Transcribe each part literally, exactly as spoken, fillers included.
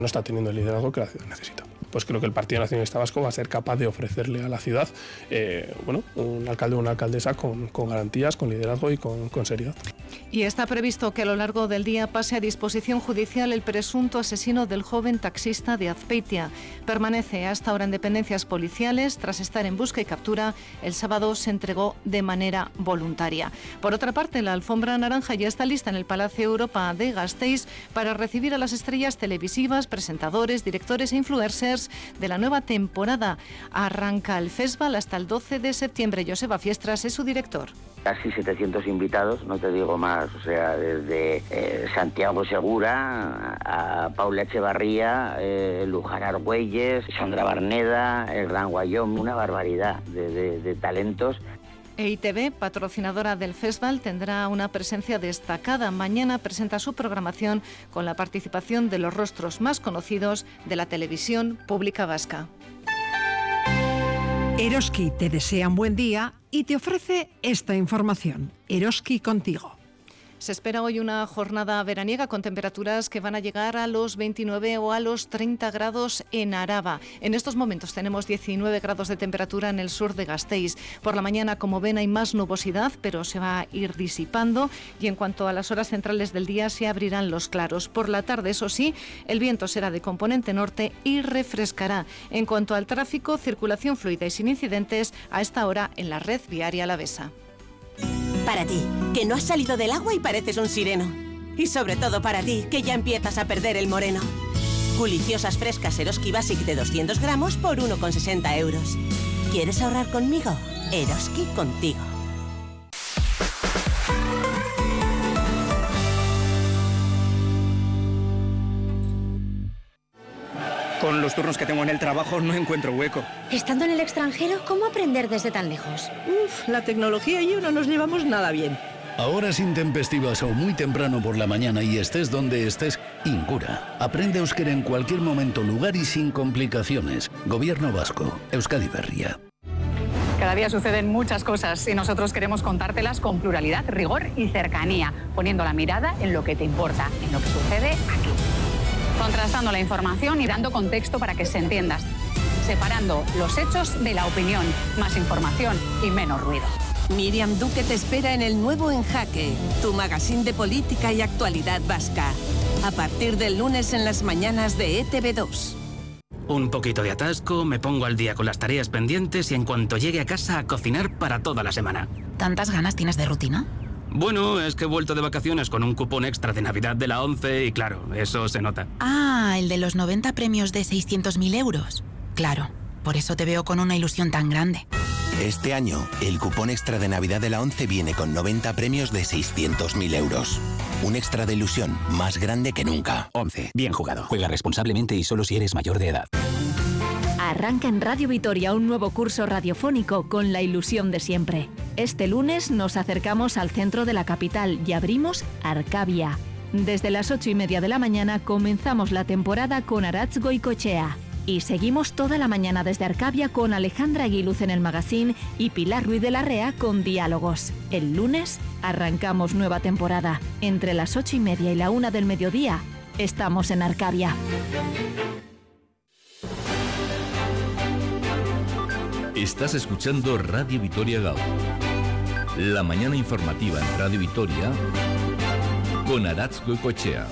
No está teniendo el liderazgo que la ciudad necesita. Pues creo que el Partido Nacionalista Vasco va a ser capaz de ofrecerle a la ciudad eh, bueno, un alcalde o una alcaldesa con, con garantías, con liderazgo y con, con seriedad. Y está previsto que a lo largo del día pase a disposición judicial el presunto asesino del joven taxista de Azpeitia. Permanece hasta ahora en dependencias policiales. Tras estar en busca y captura, el sábado se entregó de manera voluntaria. Por otra parte, la alfombra naranja ya está lista en el Palacio Europa de Gasteiz para recibir a las estrellas televisivas, presentadores, directores e influencers de la nueva temporada. Arranca el festival hasta el doce de septiembre. Joseba Fiestras es su director. Casi setecientos invitados, no te digo más, o sea, desde eh, Santiago Segura a Paula Echevarría, eh, Luján Argüelles, Sandra Barneda, el Gran Guayón, una barbaridad de, de, de talentos. E I T V, patrocinadora del festival, tendrá una presencia destacada. Mañana presenta su programación con la participación de los rostros más conocidos de la televisión pública vasca. Eroski te desea un buen día y te ofrece esta información. Eroski contigo. Se espera hoy una jornada veraniega con temperaturas que van a llegar a los veintinueve o a los treinta grados en Araba. En estos momentos tenemos diecinueve grados de temperatura en el sur de Gasteiz. Por la mañana, como ven, hay más nubosidad, pero se va a ir disipando. Y en cuanto a las horas centrales del día, se abrirán los claros. Por la tarde, eso sí, el viento será de componente norte y refrescará. En cuanto al tráfico, circulación fluida y sin incidentes a esta hora en la red viaria alavesa. Para ti, que no has salido del agua y pareces un sireno. Y sobre todo para ti, que ya empiezas a perder el moreno. Deliciosas frescas Eroski Basic de doscientos gramos por uno con sesenta euros. ¿Quieres ahorrar conmigo? Eroski contigo. Con los turnos que tengo en el trabajo no encuentro hueco. Estando en el extranjero, ¿cómo aprender desde tan lejos? Uf, la tecnología y yo no nos llevamos nada bien. Horas intempestivas o muy temprano por la mañana y estés donde estés, Incura. Aprende euskera en cualquier momento, lugar y sin complicaciones. Gobierno vasco. Euskadi Berria. Cada día suceden muchas cosas y nosotros queremos contártelas con pluralidad, rigor y cercanía, poniendo la mirada en lo que te importa, en lo que sucede aquí. Contrastando la información y dando contexto para que se entienda, separando los hechos de la opinión, más información y menos ruido. Miriam Duque te espera en el nuevo En Jaque, tu magazine de política y actualidad vasca, a partir del lunes en las mañanas de E T V dos. Un poquito de atasco, me pongo al día con las tareas pendientes y en cuanto llegue a casa a cocinar para toda la semana. ¿Tantas ganas tienes de rutina? Bueno, es que he vuelto de vacaciones con un cupón extra de Navidad de la ONCE y claro, eso se nota. Ah, el de los noventa premios de seiscientos mil euros. Claro, por eso te veo con una ilusión tan grande. Este año, el cupón extra de Navidad de la ONCE viene con noventa premios de seiscientos mil euros. Un extra de ilusión más grande que nunca. ONCE, bien jugado. Juega responsablemente y solo si eres mayor de edad. Arranca en Radio Vitoria un nuevo curso radiofónico con la ilusión de siempre. Este lunes nos acercamos al centro de la capital y abrimos Arcavia. Desde las ocho y media de la mañana comenzamos la temporada con Arantz Goicoechea. Y seguimos toda la mañana desde Arcavia con Alejandra Aguiluz en el magazine y Pilar Ruiz de la Rea con Diálogos. El lunes arrancamos nueva temporada. Entre las ocho y media y la una del mediodía estamos en Arcavia. Estás escuchando Radio Vitoria Gaur. La mañana informativa en Radio Vitoria con Arantz Goicoechea.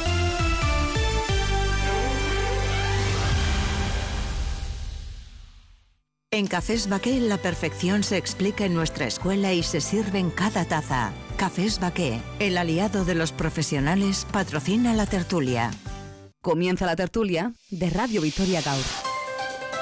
En Cafés Baqué la perfección se explica en nuestra escuela y se sirve en cada taza. Cafés Baqué, el aliado de los profesionales, patrocina la tertulia. Comienza la tertulia de Radio Vitoria Gaur.